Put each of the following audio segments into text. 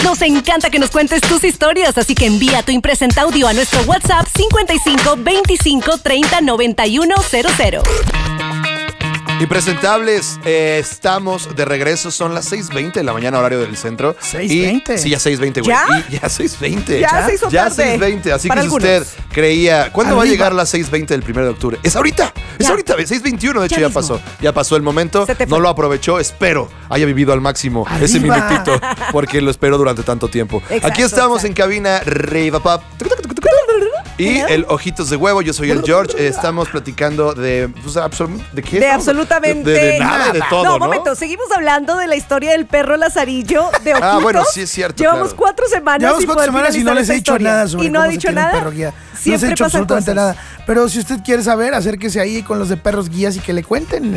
Nos encanta que nos cuentes tus historias, así que envía tu impresenta audio a nuestro WhatsApp 55 25 30 91 00. Impresentables, estamos de regreso, son las 6:20 de la mañana, horario del centro. 6:20. Sí, ya 6:20, güey. ¿Ya? Ya 6:20. Ya se hizo Ya tarde. 6:20, así Para que si algunos. usted creía, ¿cuándo va a Arriba. llegar las 6:20 del 1 de octubre? Es ahorita, es Ya. ahorita, 6:21 de hecho Ya ya mismo. pasó. Ya pasó el momento, Se te no fue. lo aprovechó, espero haya vivido al máximo ese Arriba. minutito, porque lo espero durante tanto tiempo. Exacto, Aquí estamos exacto. en cabina Riva Pop. Y el Ojitos de Huevo, yo soy el George, estamos platicando de... Pues, ¿de qué? De estamos? absolutamente de nada, de todo, ¿no? momento, seguimos hablando de la historia del perro Lazarillo de Ojitos. Ah, bueno, sí es cierto, Llevamos claro. 4 semanas Llevamos sin 4 poder semanas y no finalizar les he esta dicho historia. nada sobre ¿Y no cómo ha se dicho tiene un nada? perro guía. No les Siempre he dicho pasan absolutamente cosas. nada. Pero si usted quiere saber, acérquese ahí con los de perros guías y que le cuenten.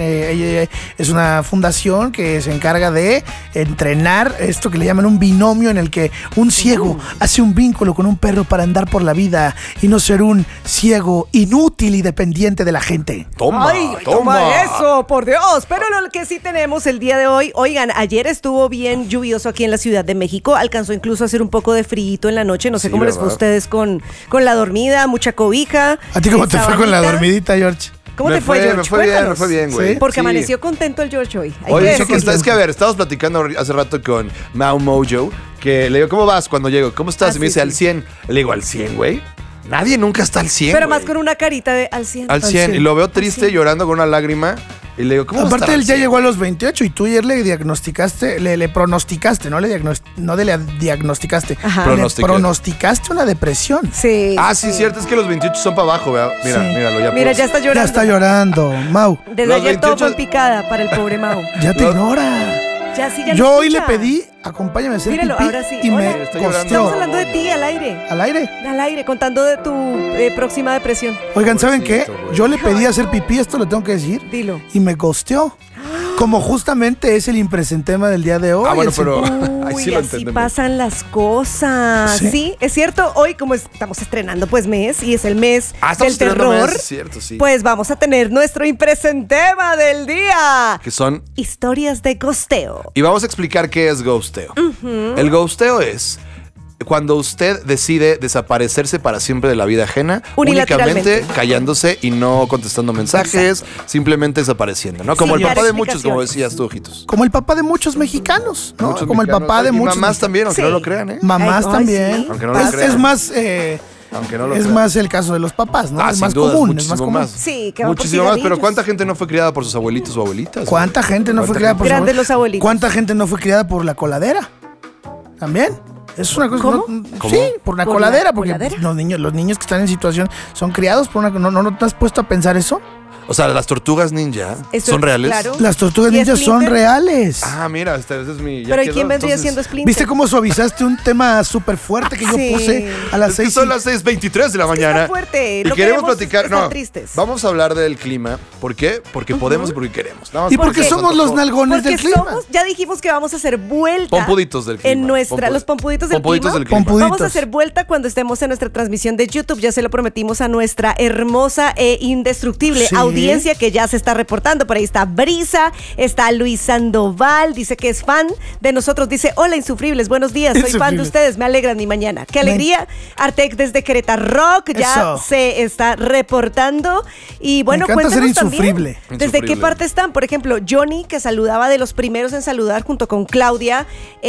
Es una fundación que se encarga de entrenar esto que le llaman un binomio, en el que un ciego hace un vínculo con un perro para andar por la vida y no ser un ciego inútil y dependiente de la gente. Toma, Ay, toma eso, por Dios. Pero lo que sí tenemos el día de hoy, oigan, ayer estuvo bien lluvioso aquí en la Ciudad de México, alcanzó incluso a hacer un poco de frío en la noche, no sé Sí, cómo les fue a ¿verdad? ustedes con la dormida, mucha cobija. ¿A ti cómo te fue con la sabanita. dormidita, George? ¿Cómo te fue, George? Me fue bien, Cuéntanos. me fue bien, güey. Sí. Porque Sí. amaneció contento el George hoy. Hay Oye, que sí que decirlo. es que a ver, estábamos platicando hace rato con Mau Mojo, que le digo, ¿cómo vas cuando llego? ¿Cómo estás? Ah, y me sí, dice, sí. al 100. Le digo, ¿al 100, güey? Nadie nunca está al 100, Pero güey. más con una carita de al 100. Al 100. 100. Y lo veo triste, llorando con una lágrima. Y le digo, ¿cómo Aparte, estar él al ya 100? llegó a los 28 y tú ayer le diagnosticaste, le pronosticaste, no le diagnosticaste. Ajá. Le Pronostiqué. pronosticaste una depresión. Sí. Ah, sí, cierto, es que los 28 son para abajo, ¿verdad? Mira, Sí. míralo, ya. Mira, puso. ya está llorando. Ya está llorando, Mau. Desde Los ayer todo 28 fue en picada para el pobre Mau. Ya te Los- ignora. Ya sí, ya Yo no hoy le escucha. pedí, acompáñame a hacer Míralo, pipí ahora sí. y Hola. me Está llorando. Estamos costeó. hablando de ti al aire. ¿Al aire? Al aire, contando de tu próxima depresión. Oigan, ¿saben qué? Pobrecito, güey. Yo le pedí hacer pipí, esto lo tengo que decir, Dilo. y me costeó. Como justamente es el impresentema del día de hoy. Ah, bueno, el pero ahí Uy, sí lo así entendemos. pasan las cosas. Sí. Sí, es cierto. Hoy, como estamos estrenando pues mes y es el mes Estamos del estrenando terror, mes, es cierto, sí. pues vamos a tener nuestro impresentema del día. Que son... Historias de costeo. Y vamos a explicar qué es ghosteo. El ghosteo es cuando usted decide desaparecerse para siempre de la vida ajena, Unilateralmente. únicamente callándose y no contestando mensajes, simplemente desapareciendo, ¿no? Como Sin el dar papá de muchos, como explicaciones. decías tú, Ojitos. Como el papá de muchos mexicanos, ¿no? Muchos Como el mexicanos. papá de Y muchos mamás también, aunque Sí. no lo crean, ¿eh? Mamás Ay, también. sí. Aunque no lo es, crean. es más, Aunque no lo es crean. más el caso de los papás, ¿no? Ah, es sin más duda, común, es muchísimo más común. más. Sí, que van por Muchísimo más, pero cigarrillos. ¿cuánta gente no fue criada por sus abuelitos o abuelitas? ¿Cuánta gente no fue ¿Cuánta criada gente? por su Grandes abuelo? los abuelitos. ¿Cuánta gente no fue criada por la coladera? ¿También? Es una cosa. ¿Cómo? ¿Cómo? Sí, por una ¿Por coladera, la porque coladera? los niños que están en situación son criados por una. ¿No te has puesto a pensar eso? O sea, las tortugas ninja Eso son es reales. claro. Las tortugas ¿Y ninjas son Splinter? reales. Ah, mira, ese es mi. ya Pero ¿y quedó, quién vendría entonces- siendo Splinter? ¿Viste cómo suavizaste un tema súper fuerte que yo Sí. puse a las Es que 6? son las 6:23 de la que mañana. está fuerte, Y no queremos queremos platicar. estar No, tristes. vamos a hablar del clima. ¿Por qué? Porque podemos y porque queremos. Nada más Y porque porque qué? somos los nalgones Porque del clima. somos, ya dijimos que vamos a hacer vuelta. Pompuditos del clima. En nuestra, los pompuditos del Pompuditos clima. del clima. Pompuditos. Vamos a hacer vuelta cuando estemos en nuestra transmisión de YouTube. Ya se lo prometimos a nuestra hermosa e indestructible Sí. audiencia que ya se está reportando. Por ahí está Brisa, está Luis Sandoval, dice que es fan de nosotros. Dice, hola insufribles, buenos días, soy fan de Insufribles. ustedes, me alegran mi mañana. Qué alegría. Artec desde Querétaro Rock ya Eso. se está reportando. Y bueno, Me encanta ser cuéntenos también, insufrible. ¿desde qué Insufrible. parte están? Por ejemplo, Johnny, que saludaba de los primeros en saludar junto con Claudia,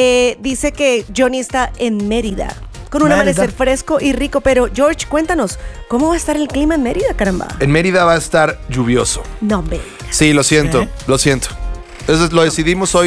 dice que Johnny está en Mérida. Con un Mérida. amanecer fresco y rico. Pero, George, cuéntanos, ¿cómo va a estar el clima en Mérida, caramba? En Mérida va a estar lluvioso. No, hombre. Sí, lo siento, ¿Sí? lo siento. Entonces lo decidimos hoy